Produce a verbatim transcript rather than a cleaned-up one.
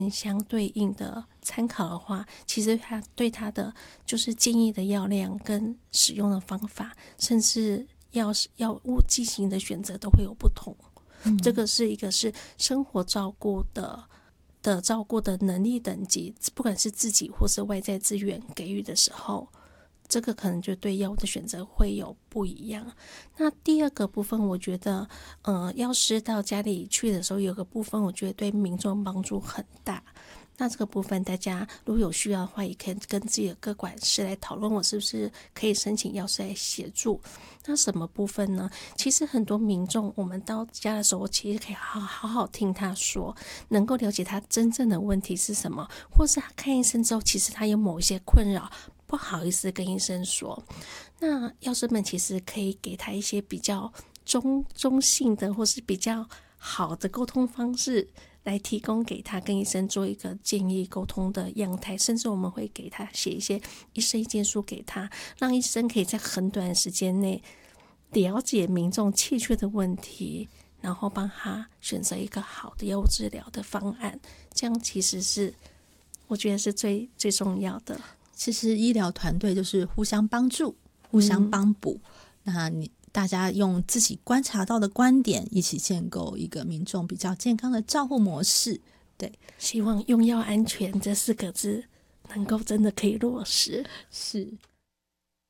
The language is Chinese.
相对应的参考的话，其实他对他的就是建议的药量跟使用的方法，甚至药药物剂型的选择都会有不同。嗯、这个是一个是生活照顾的的照顾的能力等级，不管是自己或是外在资源给予的时候，这个可能就对药物的选择会有不一样。那第二个部分，我觉得呃，药师到家里去的时候，有个部分我觉得对民众帮助很大。那这个部分大家如果有需要的话，也可以跟自己的个管师来讨论，我是不是可以申请药师来协助。那什么部分呢？其实很多民众我们到家的时候，其实可以好好好听他说，能够了解他真正的问题是什么，或是他看医生之后，其实他有某一些困扰，不好意思跟医生说。那药师们其实可以给他一些比较中中性的，或是比较好的沟通方式，来提供给他跟医生做一个建议沟通的样态，甚至我们会给他写一些医生意见书给他，让医生可以在很短的时间内了解民众欠缺的问题，然后帮他选择一个好的药物治疗的方案。这样其实是我觉得是最最重要的。 其实医疗团队就是互相帮助，互相帮补、嗯、那你大家用自己观察到的观点一起建构一个民众比较健康的照护模式。对， 希望用药安全这四个字能够真的可以落实。 是。